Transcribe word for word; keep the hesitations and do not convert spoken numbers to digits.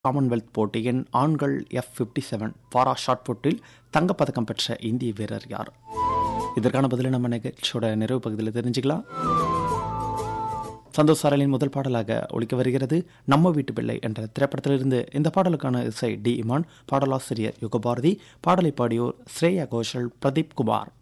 Commonwealth போட்டியின் ஆண்கள் F fifty seven பாரா shot புட்டில் தங்கப்பதக்கம் பெற்ற இந்திய வீரர் யார்? இதற்கான பதிலை நம்ம நிகழ்ச்சியோட நிறைவு பகுதியில் தெரிஞ்சுக்கலாம். சந்தோஷ் சாரலின் முதல் பாடலாக ஒலிக்க வருகிறது நம்ம வீட்டு பிள்ளை என்ற திரைப்படத்திலிருந்து. இந்த பாடலுக்கான இசை டி இமான், பாடலாசிரியர் யுகபாரதி, பாடலை பாடியோர் ஸ்ரேயா கோஷல், பிரதீப் குமார்.